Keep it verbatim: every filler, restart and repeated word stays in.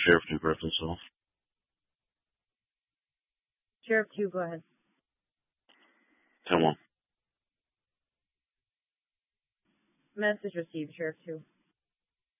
Sheriff New Griffin South. Sheriff two, go ahead. ten one. Message received, Sheriff two.